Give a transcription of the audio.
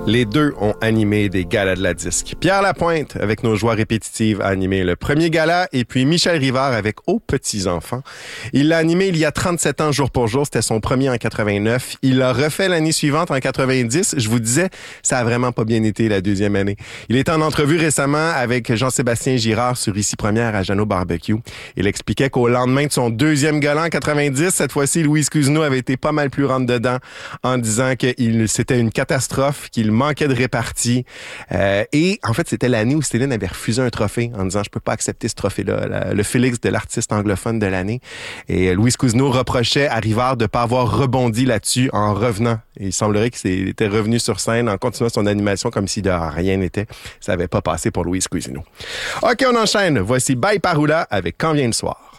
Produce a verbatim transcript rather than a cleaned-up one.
Les deux ont animé des galas de la disque. Pierre Lapointe, avec Nos joies répétitives, a animé le premier gala, et puis Michel Rivard avec Aux petits-enfants. Il l'a animé il y a trente-sept ans, jour pour jour. C'était son premier en quatre-vingt-neuf. Il l'a refait l'année suivante, en quatre-vingt-dix. Je vous disais, ça a vraiment pas bien été la deuxième année. Il était en entrevue récemment avec Jean-Sébastien Girard sur Ici Première à Jeannot Barbecue. Il expliquait qu'au lendemain de son deuxième gala en quatre-vingt-dix, cette fois-ci, Louise Cousineau avait été pas mal plus rentre-dedans en disant que il, c'était une catastrophe, qu'il manquait de répartie. Euh, et en fait, c'était l'année où Céline avait refusé un trophée en disant « Je peux pas accepter ce trophée-là, la, le Félix de l'artiste anglophone de l'année ». Et Louise Cousineau reprochait à Rivard de pas avoir rebondi là-dessus en revenant. Et il semblerait qu'il était revenu sur scène en continuant son animation comme si de rien n'était. Ça avait pas passé pour Louise Cousineau. OK, on enchaîne. Voici Bye Paroula avec Quand vient le soir.